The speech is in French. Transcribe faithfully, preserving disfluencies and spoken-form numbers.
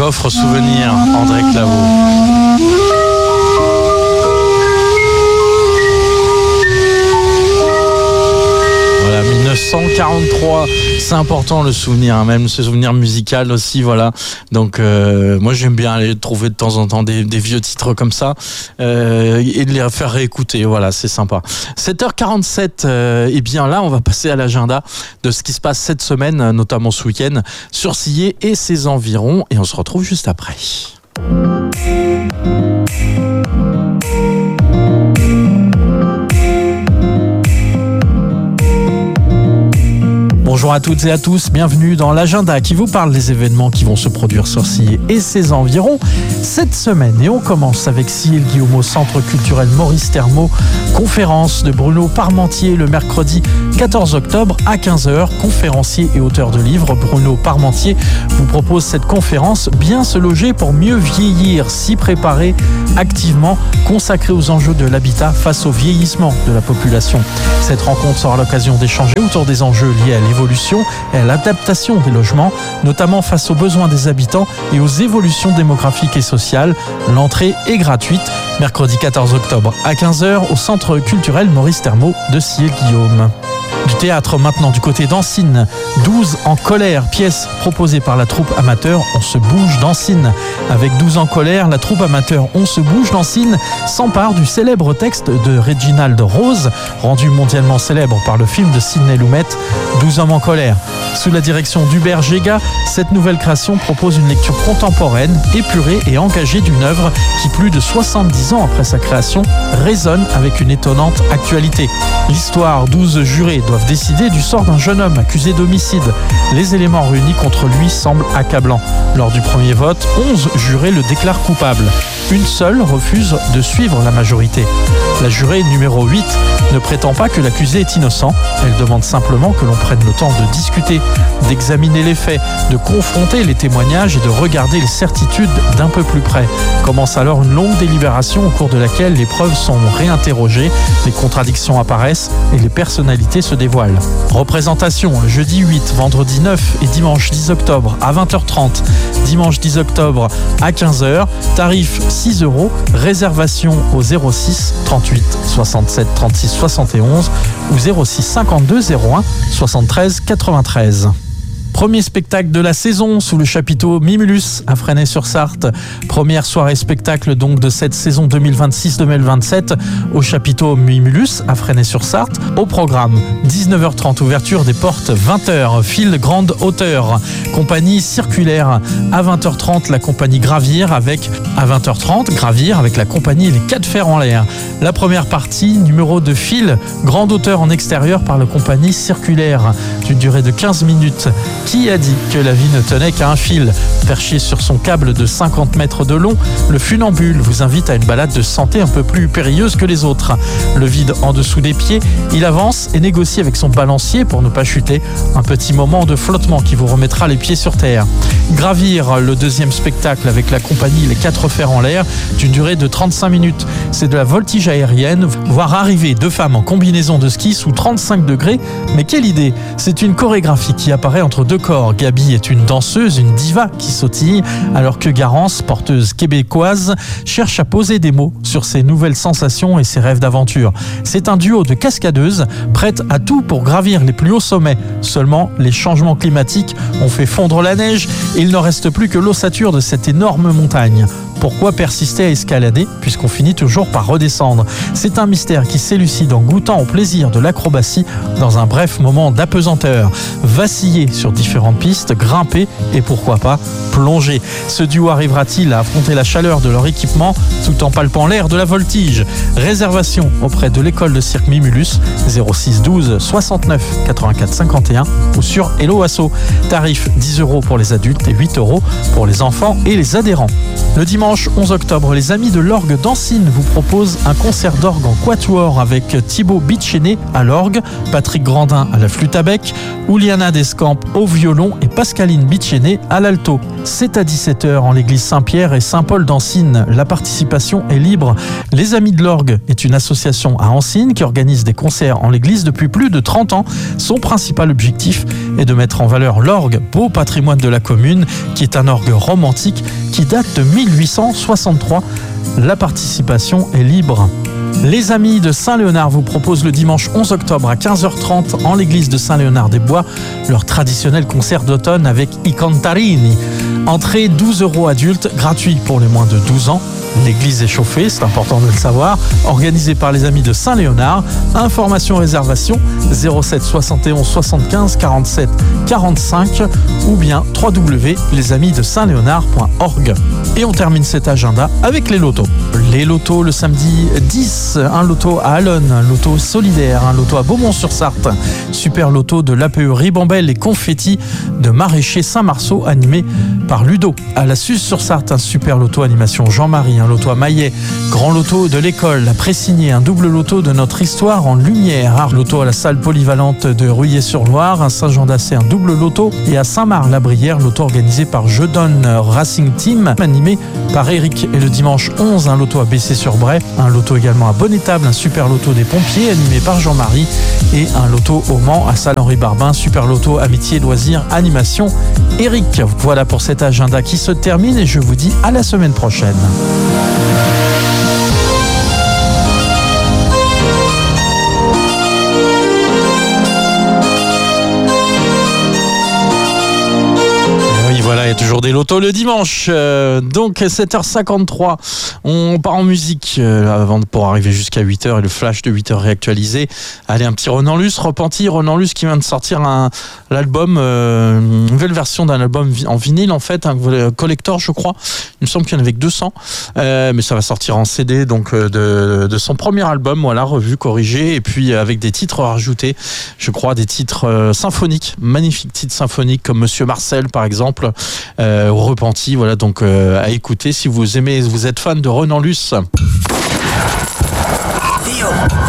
Coffre souvenir, André Claveau. mille neuf cent quarante-trois, c'est important le souvenir, hein, même ce souvenir musical aussi, voilà. Donc euh, moi j'aime bien aller trouver de temps en temps des, des vieux titres comme ça euh, et de les faire réécouter, voilà, c'est sympa. sept heures quarante-sept, euh, et bien là on va passer à l'agenda de ce qui se passe cette semaine, notamment ce week-end, sur Sillé et ses environs, et on se retrouve juste après. Bonjour à toutes et à tous, bienvenue dans l'agenda qui vous parle des événements qui vont se produire sur Sillé et ses environs cette semaine. Et on commence avec Sillé-le-Guillaume au Centre culturel Maurice Thermo, conférence de Bruno Parmentier le mercredi quatorze octobre à quinze heures. Conférencier et auteur de livres, Bruno Parmentier vous propose cette conférence Bien se loger pour mieux vieillir, s'y préparer activement, consacrée aux enjeux de l'habitat face au vieillissement de la population. Cette rencontre sera l'occasion d'échanger autour des enjeux liés à l'évolution et à l'adaptation des logements, notamment face aux besoins des habitants et aux évolutions démographiques et sociales. L'entrée est gratuite, mercredi quatorze octobre à quinze heures au Centre culturel Maurice Thermo de Sillé-le-Guillaume. Du théâtre maintenant du côté d'Ancine, douze en colère, pièce proposée par la troupe amateur On se bouge d'Ancine. Avec douze en colère, la troupe amateur On se bouge d'Ancine s'empare du célèbre texte de Reginald Rose, rendu mondialement célèbre par le film de Sidney Lumet, douze hommes en colère. Sous la direction d'Hubert Géga, cette nouvelle création propose une lecture contemporaine, épurée et engagée d'une œuvre qui, plus de soixante-dix ans après sa création, résonne avec une étonnante actualité. L'histoire, douze jurés doivent décider du sort d'un jeune homme accusé d'homicide. Les éléments réunis contre lui semblent accablants. Lors du premier vote, onze jurés le déclarent coupable. Une seule refuse de suivre la majorité. La jurée numéro huit ne prétend pas que l'accusé est innocent. Elle demande simplement que l'on prenne le temps de discuter, d'examiner les faits, de confronter les témoignages et de regarder les certitudes d'un peu plus près. Commence alors une longue délibération au cours de laquelle les preuves sont réinterrogées, les contradictions apparaissent et les personnalités se dévoilent. Représentation le jeudi huit, vendredi neuf et dimanche dix octobre à vingt heures trente, dimanche dix octobre à quinze heures, tarif six euros, réservation au zéro six trente-huit soixante-sept trente-six soixante et onze ou zéro six cinquante-deux zéro un soixante-treize quatre-vingt-treize. Premier spectacle de la saison sous le chapiteau Mimulus à Fresnay-sur-Sarthe. Première soirée spectacle donc de cette saison deux mille vingt-six deux mille vingt-sept au chapiteau Mimulus à Fresnay-sur-Sarthe. Au programme, dix-neuf heures trente, ouverture des portes, vingt heures, fil grande hauteur, compagnie circulaire. À vingt heures trente, la compagnie Gravir avec, à vingt heures trente, Gravir avec la compagnie Les Quatre Fers en l'air. La première partie, numéro de fil, grande hauteur en extérieur par la compagnie circulaire, d'une durée de quinze minutes. Qui a dit que la vie ne tenait qu'à un fil ? Perché sur son câble de cinquante mètres de long, le funambule vous invite à une balade de santé un peu plus périlleuse que les autres. Le vide en dessous des pieds, il avance et négocie avec son balancier pour ne pas chuter. Un petit moment de flottement qui vous remettra les pieds sur terre. Gravir, le deuxième spectacle avec la compagnie Les Quatre Fers en l'air, d'une durée de trente-cinq minutes. C'est de la voltige aérienne, voir arriver deux femmes en combinaison de ski sous trente-cinq degrés. Mais quelle idée ! C'est une chorégraphie qui apparaît entre deux corps. Gabi est une danseuse, une diva qui sautille, alors que Garance, porteuse québécoise, cherche à poser des mots sur ses nouvelles sensations et ses rêves d'aventure. C'est un duo de cascadeuses prêtes à tout pour gravir les plus hauts sommets. Seulement, les changements climatiques ont fait fondre la neige et il ne reste plus que l'ossature de cette énorme montagne. Pourquoi persister à escalader puisqu'on finit toujours par redescendre ? C'est un mystère qui s'élucide en goûtant au plaisir de l'acrobatie dans un bref moment d'apesanteur. Vaciller sur différentes pistes, grimper et pourquoi pas plonger. Ce duo arrivera-t-il à affronter la chaleur de leur équipement tout en palpant l'air de la voltige ? Réservation auprès de l'école de cirque Mimulus, zéro six douze soixante-neuf quatre-vingt-quatre cinquante et un ou sur Hello Asso. Tarif dix euros pour les adultes et huit euros pour les enfants et les adhérents. Le dimanche onze octobre, les amis de l'orgue d'Ancine vous proposent un concert d'orgue en quatuor avec Thibaut Bitchené à l'orgue, Patrick Grandin à la flûte à bec, Ouliana Descamps au violon et Pascaline Bitchené à l'alto. C'est à dix-sept heures en l'église Saint-Pierre et Saint-Paul d'Ancine. La participation est libre. Les Amis de l'Orgue est une association à Ancine qui organise des concerts en l'église depuis plus de trente ans. Son principal objectif est de mettre en valeur l'orgue, beau patrimoine de la commune, qui est un orgue romantique qui date de mille huit cent soixante-trois. La participation est libre. Les Amis de Saint-Léonard vous proposent le dimanche onze octobre à quinze heures trente en l'église de Saint-Léonard-des-Bois leur traditionnel concert d'automne avec I Cantarini. Entrée douze euros adultes, gratuit pour les moins de douze ans. L'église est chauffée, c'est important de le savoir, organisée par les Amis de Saint-Léonard. Information réservation zéro sept soixante et onze soixante-quinze quarante-sept quarante-cinq ou bien w w w point les amis de saint léonard point org. Et on termine cet agenda avec les lotos. Les lotos le samedi dix, un loto à Allonne, un loto solidaire, un loto à Beaumont-sur-Sarthe, super loto de l'A P E Ribambelle et confetti de Maraîcher Saint-Marceau animé par Ludo. À la Suze-sur-Sarthe, un super loto animation Jean-Marie, un loto à Maillet, grand loto de l'école, à Pressigné, un double loto de notre histoire en lumière, un loto à la salle polyvalente de Ruillé-sur-Loire, à Saint-Jean-d'Assé, un double loto et à Saint-Marc-la-Brière, loto organisé par Je Donne Racing Team, animé par Eric. Et le dimanche onze, un loto à Bessé-sur-Bray, un loto également à Bonnétable, un super loto des pompiers animé par Jean-Marie et un loto au Mans à Saint-Henri-Barbin, super loto amitié, loisirs, animation Eric. Voilà pour cet agenda qui se termine et je vous dis à la semaine prochaine. Voilà, il y a toujours des lotos le dimanche. Euh, donc sept heures cinquante-trois, on part en musique euh, avant pour arriver jusqu'à huit heures et le flash de huit heures réactualisé. Allez, un petit Renan Luce, repenti. Renan Luce qui vient de sortir un, l'album, euh, une nouvelle version d'un album en vinyle en fait, un collector je crois. Il me semble qu'il y en avait que deux cents, euh, mais ça va sortir en C D donc euh, de, de son premier album, voilà, revu, corrigé, et puis avec des titres rajoutés, je crois, des titres euh, symphoniques, magnifiques titres symphoniques comme Monsieur Marcel par exemple. Euh, au repenti, voilà, donc euh, à écouter si vous aimez, vous êtes fan de Renan Luce.